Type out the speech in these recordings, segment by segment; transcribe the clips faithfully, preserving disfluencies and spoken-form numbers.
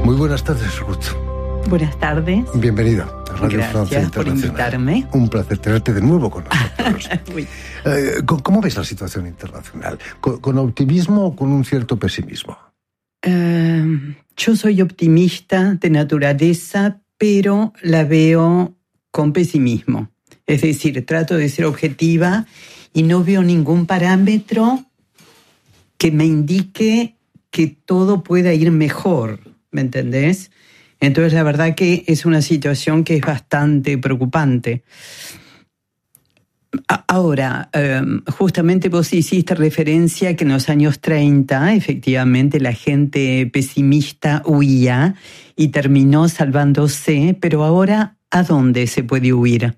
Muy buenas tardes, Ruth. Buenas tardes. Bienvenida a Radio Gracias Francia Internacional. por invitarme. Un placer tenerte de nuevo con nosotros. eh, ¿Cómo ves la situación internacional? ¿Con, con optimismo o con un cierto pesimismo? Uh, yo soy optimista de naturaleza, pero la veo con pesimismo. Es decir, trato de ser objetiva y no veo ningún parámetro que me indique que todo pueda ir mejor, ¿me entendés? Entonces, la verdad que es una situación que es bastante preocupante. Ahora, justamente vos hiciste referencia que en los años treinta, efectivamente, la gente pesimista huía y terminó salvándose, pero ahora, ¿a dónde se puede huir?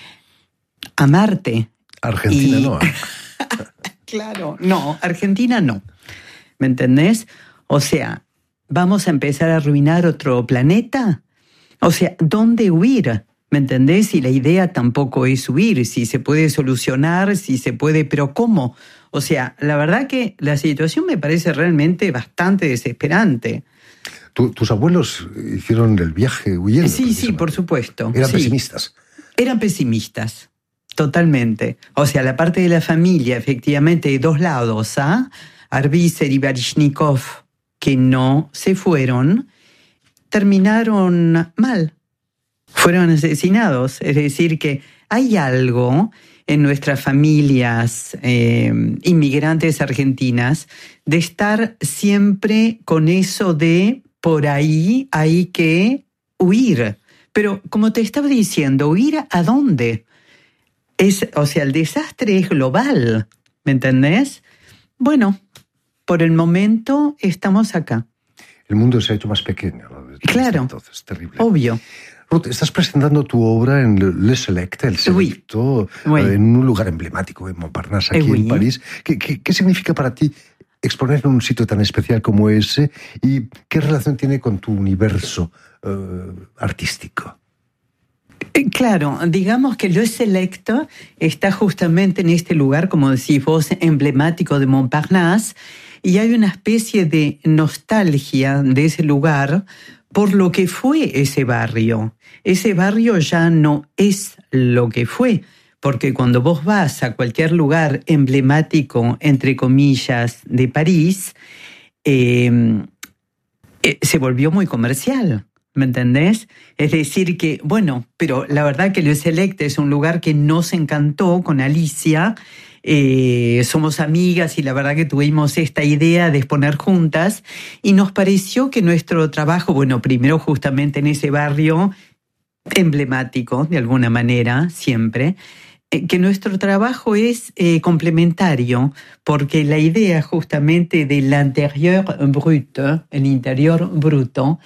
A Marte. Argentina y... no. Claro, no, Argentina no. ¿Me entendés? O sea, ¿vamos a empezar a arruinar otro planeta? O sea, ¿dónde huir? ¿Me entendés? Y la idea tampoco es huir, si se puede solucionar, si se puede, pero ¿cómo? O sea, la verdad que la situación me parece realmente bastante desesperante. ¿Tu, ¿Tus abuelos hicieron el viaje huyendo? Sí, sí, por supuesto. ¿Eran sí. pesimistas? Eran pesimistas, totalmente. O sea, la parte de la familia, efectivamente, de dos lados, ¿ah? Arbizer y Baryshnikov, que no se fueron, terminaron mal. Fueron asesinados. Es decir, que hay algo en nuestras familias eh, inmigrantes argentinas de estar siempre con eso de por ahí hay que huir. Pero como te estaba diciendo, ¿huir a dónde? Es, o sea, el desastre es global, ¿me entendés? Bueno, por el momento estamos acá. El mundo se ha hecho más pequeño, ¿no? Desde claro, entonces, terrible. Obvio. Ruth, estás presentando tu obra en Le Select, el Selecto, oui. Oui. en un lugar emblemático, en Montparnasse, aquí oui. en París. ¿Qué, qué, ¿Qué significa para ti exponer en un sitio tan especial como ese? ¿Y qué relación tiene con tu universo uh, artístico? Claro, digamos que Le Selecto está justamente en este lugar, como decís vos, emblemático de Montparnasse, y hay una especie de nostalgia de ese lugar por lo que fue ese barrio. Ese barrio ya no es lo que fue, porque cuando vos vas a cualquier lugar emblemático, entre comillas, de París, eh, eh, se volvió muy comercial. ¿Me entendés? Es decir que, bueno, pero la verdad que Le Select es un lugar que nos encantó con Alicia. Eh, somos amigas y la verdad que tuvimos esta idea de exponer juntas y nos pareció que nuestro trabajo, bueno, primero justamente en ese barrio emblemático, de alguna manera, siempre, eh, que nuestro trabajo es eh, complementario, porque la idea justamente de l'intérieur brut, el interior bruto,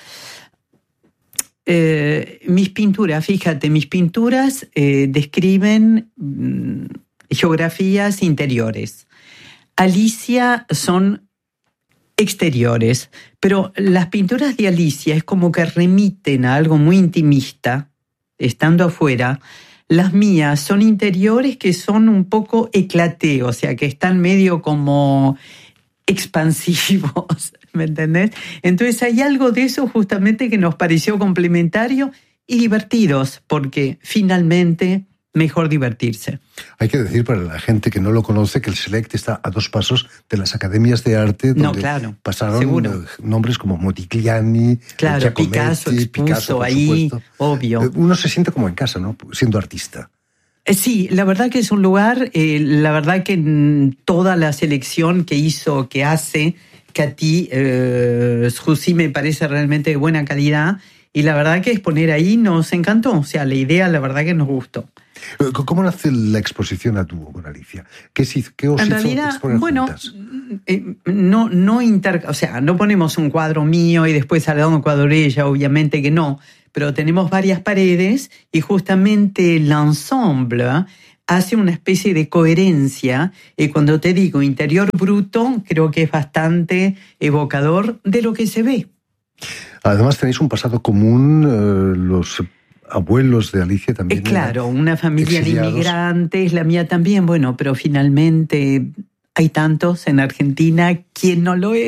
Eh, mis pinturas, fíjate, mis pinturas eh, describen mm, geografías interiores. Alicia son exteriores, pero las pinturas de Alicia es como que remiten a algo muy intimista, estando afuera. Las mías son interiores que son un poco éclaté, o sea, que están medio como expansivos, ¿me entendés? Entonces hay algo de eso justamente que nos pareció complementario y divertidos, porque finalmente mejor divertirse. Hay que decir para la gente que no lo conoce que el Select está a dos pasos de las academias de arte donde no, claro, pasaron seguro. nombres como Modigliani, claro, Giacometti, Picasso expuso Picasso, por ahí, supuesto. obvio. Uno se siente como en casa, ¿no? Siendo artista. Sí, la verdad que es un lugar, eh, la verdad que toda la selección que hizo, que hace Katy eh, Struzzi me parece realmente de buena calidad y la verdad que exponer ahí nos encantó, o sea, la idea la verdad que nos gustó. ¿Cómo nace la exposición a dúo con Alicia? ¿Qué, qué os en hizo realidad, exponer bueno, juntas? Eh, no, no inter, o sea, no ponemos un cuadro mío y después al lado un cuadro de ella, obviamente que no, pero tenemos varias paredes y justamente el ensemble hace una especie de coherencia. Y cuando te digo interior bruto, creo que es bastante evocador de lo que se ve. Además tenéis un pasado común, eh, los abuelos de Alicia también. Eh, claro, una familia exiliados. de inmigrantes, la mía también, bueno, pero finalmente hay tantos en Argentina, ¿quién no lo es?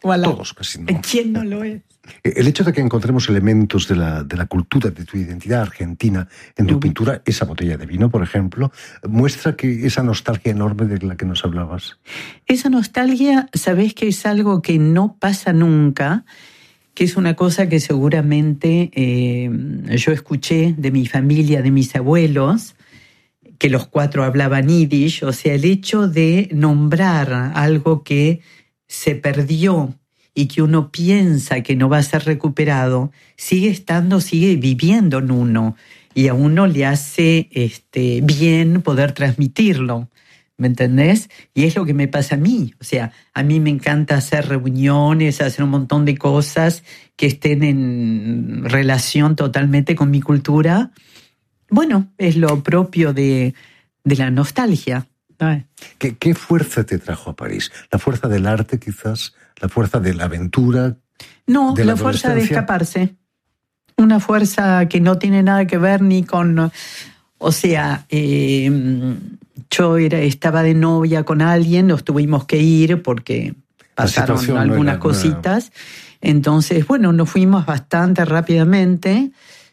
Voilà. Todos casi no. ¿Quién no lo es? El hecho de que encontremos elementos de la, de la cultura, de tu identidad argentina en tu Uy. pintura, esa botella de vino, por ejemplo, muestra que esa nostalgia enorme de la que nos hablabas. Esa nostalgia, sabés que es algo que no pasa nunca, que es una cosa que seguramente eh, yo escuché de mi familia, de mis abuelos, que los cuatro hablaban yiddish, o sea, el hecho de nombrar algo que se perdió y que uno piensa que no va a ser recuperado, sigue estando, sigue viviendo en uno, y a uno le hace este, bien poder transmitirlo, ¿me entendés? Y es lo que me pasa a mí, o sea, a mí me encanta hacer reuniones, hacer un montón de cosas que estén en relación totalmente con mi cultura. Bueno, es lo propio de, de la nostalgia. ¿Qué, ¿Qué fuerza te trajo a París? ¿La fuerza del arte, quizás? ¿La fuerza de la aventura? No, de la, la fuerza de adolescencia? escaparse. Una fuerza que no tiene nada que ver ni con... O sea, eh, yo era, estaba de novia con alguien, nos tuvimos que ir porque pasaron situación no algunas era- cositas. Entonces, bueno, nos fuimos bastante rápidamente.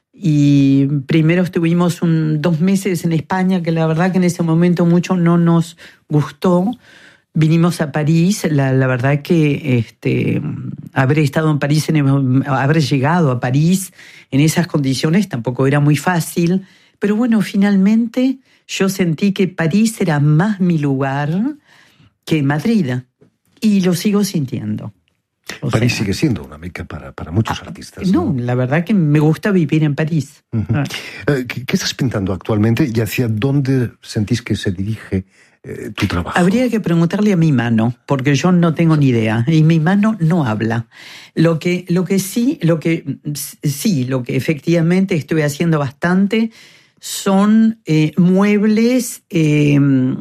Y primero estuvimos un, dos meses en España, que la verdad que en ese momento mucho no nos gustó. Vinimos a París, la, la verdad que este, haber estado en París, en, haber llegado a París en esas condiciones tampoco era muy fácil. Pero bueno, finalmente yo sentí que París era más mi lugar que Madrid. Y lo sigo sintiendo. O París sea, sigue siendo una meca para, para muchos artistas. No, ¿no? la verdad que me gusta vivir en París. Ujú. Ah. Eh, ¿Qué, qué estás pintando actualmente y hacia dónde sentís que se dirige eh, tu trabajo? Habría que preguntarle a mi mano, porque yo no tengo ni idea. Y mi mano no habla. Lo que, lo que sí, lo que sí, lo que efectivamente estoy haciendo bastante son eh, muebles eh,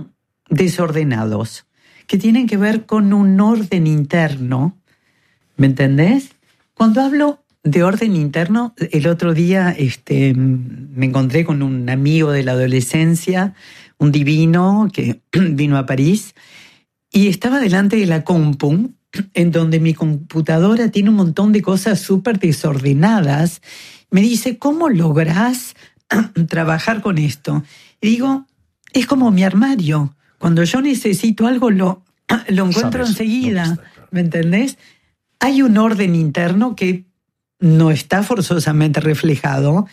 desordenados, que tienen que ver con un orden interno. ¿Me entendés? Cuando hablo de orden interno, el otro día este, me encontré con un amigo de la adolescencia, un divino que vino a París, y estaba delante de la compu, en donde mi computadora tiene un montón de cosas súper desordenadas. Me dice, ¿cómo lográs trabajar con esto? Y digo, es como mi armario. Cuando yo necesito algo, lo, lo encuentro Sabes enseguida. dónde está, claro. ¿Me entendés? Hay un orden interno que no está forzosamente reflejado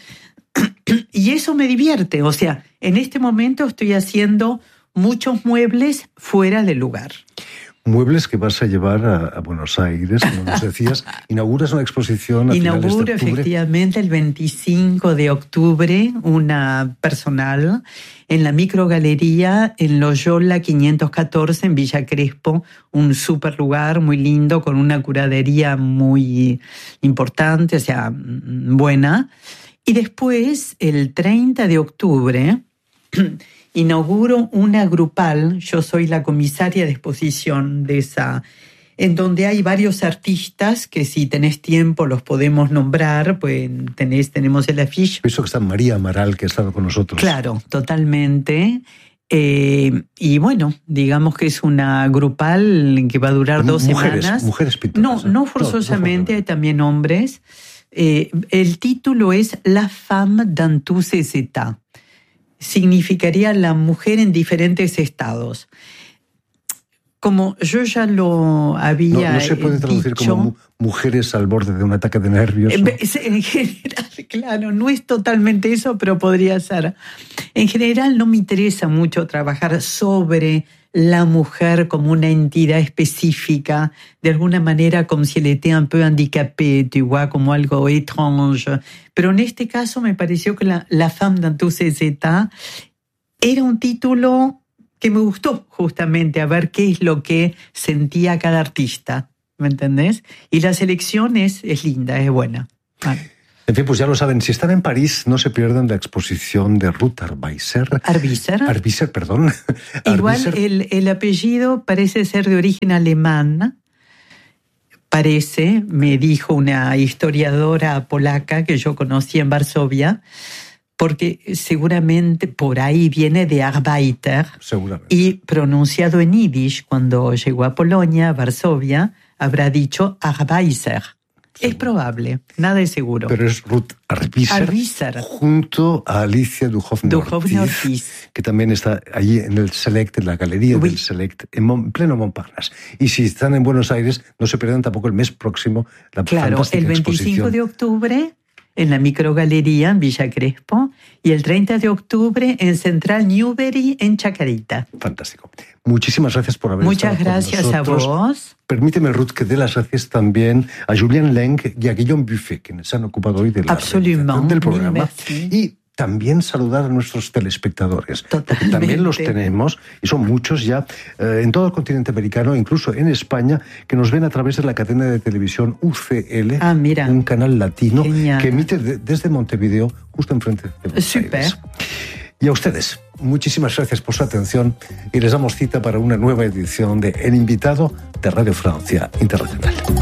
y eso me divierte. O sea, en este momento estoy haciendo muchos muebles fuera del lugar. Muebles que vas a llevar a, a Buenos Aires, como nos decías. Inauguras una exposición a finales Inauguro de octubre. efectivamente el veinticinco de octubre una personal en la microgalería en Loyola quinientos catorce en Villa Crespo, un súper lugar muy lindo con una curadería muy importante, o sea, buena. Y después, el treinta de octubre, inauguro una grupal, yo soy la comisaria de exposición de esa, en donde hay varios artistas que si tenés tiempo los podemos nombrar, pues tenés, tenemos el afiche. Eso que está María Amaral, que ha estado con nosotros. Claro, totalmente. Eh, y bueno, digamos que es una grupal que va a durar dos mujeres, semanas. Mujeres pintoras. No, no forzosamente, hay también hombres. Eh, el título es La femme dans tous ses états. Significaría la mujer en diferentes estados. Como yo ya lo había No, no se puede traducir dicho, como mu- mujeres al borde de un ataque de nervios. ¿no? En general, claro, no es totalmente eso, pero podría ser. En general no me interesa mucho trabajar sobre la mujer como una entidad específica, de alguna manera como si elle était un peu handicapée, tu vois, como algo étrange. Pero en este caso me pareció que la, la femme dans tous ses états era un título que me gustó justamente, a ver qué es lo que sentía cada artista, ¿me entendés? Y la selección es, es linda, es buena. Ah. En fin, pues ya lo saben, si están en París, no se pierdan la exposición de Ruth Arbiser. Arbiser. Arbiser, perdón. Igual Arbiser. el, el apellido parece ser de origen alemán, parece, me dijo una historiadora polaca que yo conocí en Varsovia, porque seguramente por ahí viene de Arbeiter. Seguramente. Y pronunciado en yiddish, cuando llegó a Polonia, a Varsovia, habrá dicho Arveiser. Es probable, nada es seguro. Pero es Ruth Arveiser, Arveiser. junto a Alicia Duhovne-Ortiz, que también está allí en el Select, en la galería oui. del Select, en Mon, pleno Montparnasse. Y si están en Buenos Aires, no se pierdan tampoco el mes próximo la claro, fantástica el veinticinco exposición. de octubre en la microgalería en Villa Crespo y el treinta de octubre en Central Newbery en Chacarita. Fantástico. Muchísimas gracias por haber Muchas estado gracias con nosotros. a vos. Permíteme, Ruth, que dé las gracias también a Julien Leng y a Guillaume Buffet, quienes se han ocupado hoy de la realización del programa. Y también saludar a nuestros telespectadores. Porque también los tenemos, y son muchos ya, eh, en todo el continente americano, incluso en España, que nos ven a través de la cadena de televisión U C L, ah, mira. un canal latino Genial. que emite de, desde Montevideo, justo enfrente de Buenos Super. Aires. Y a ustedes, muchísimas gracias por su atención y les damos cita para una nueva edición de El Invitado de Radio Francia Internacional.